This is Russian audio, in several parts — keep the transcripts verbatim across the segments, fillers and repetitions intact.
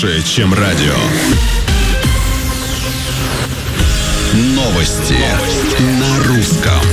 чем радио. Новости, Новости. на русском.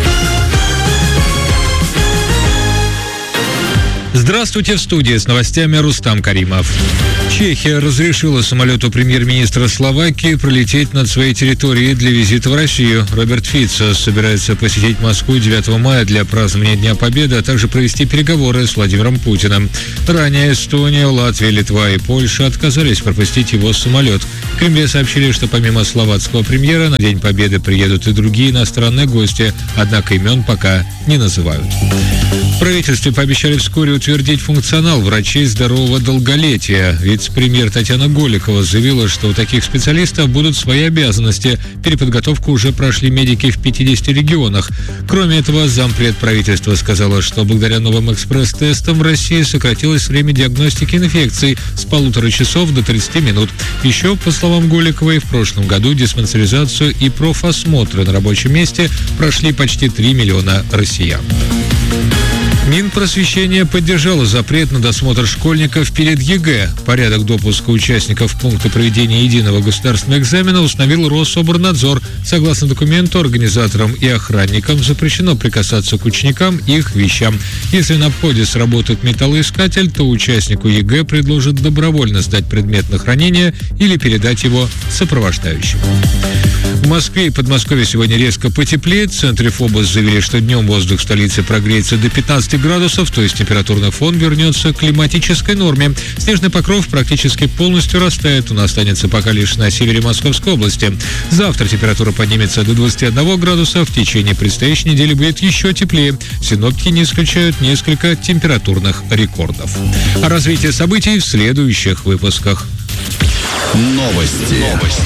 Здравствуйте, в студии с новостями Рустам Каримов. Чехия разрешила самолету премьер-министра Словакии пролететь над своей территорией для визита в Россию. Роберт Фицо собирается посетить Москву девятого мая для празднования Дня Победы, а также провести переговоры с Владимиром Путиным. Ранее Эстония, Латвия, Литва и Польша отказались пропустить его самолет. В Кремле сообщили, что помимо словацкого премьера на День Победы приедут и другие иностранные гости, однако имен пока не называют. В правительстве пообещали вскоре утвердить функционал врачей здорового долголетия. Вице-премьер Татьяна Голикова заявила, что у таких специалистов будут свои обязанности. Переподготовку уже прошли медики в пятидесяти регионах. Кроме этого, зампред правительства сказала, что благодаря новым экспресс-тестам в России сократилось время диагностики инфекций с полутора часов до тридцати минут. Еще, по словам Голиковой, в прошлом году диспансеризацию и профосмотры на рабочем месте прошли почти три миллиона россиян. Минпросвещение поддержало запрет на досмотр школьников перед ЕГЭ. Порядок допуска участников в пункты проведения единого государственного экзамена установил Рособорнадзор. Согласно документу, организаторам и охранникам запрещено прикасаться к ученикам и их вещам. Если на входе сработает металлоискатель, то участнику ЕГЭ предложат добровольно сдать предмет на хранение или передать его сопровождающим. В Москве и Подмосковье сегодня резко потеплеет. В центре ФОБОС заявили, что днем воздух в столице прогреется до пятнадцати градусов, то есть температурный фон вернется к климатической норме. Снежный покров практически полностью растает. Он останется пока лишь на севере Московской области. Завтра температура поднимется до двадцати одного градуса. В течение предстоящей недели будет еще теплее. Синоптики не исключают несколько температурных рекордов. О развитии событий в следующих выпусках. Новости. Новости.